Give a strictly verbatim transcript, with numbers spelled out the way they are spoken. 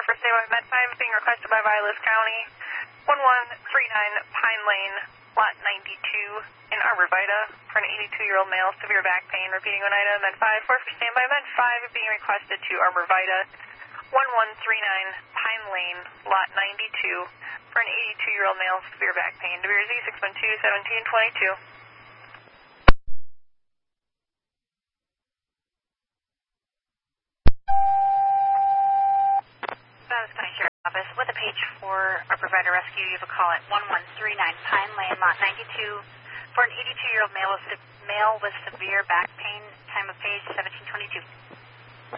for standby Med five being requested by Vilas County, one one three nine Pine Lane, lot ninety-two in Arborvita for an eighty-two-year-old male, severe back pain. Repeating Oneida, Med five four for standby Med five being requested to Arborvita, one one three nine Pine Lane, lot ninety-two for an eighty-two-year-old male, severe back pain. D B R Z six one two seventeen twenty-two. Vilas County Sheriff's Office with a page for a provider rescue. You have a call at one one three nine Pine Lane, lot ninety-two for an eighty-two-year-old male with, male with severe back pain. Time of page seventeen twenty-two.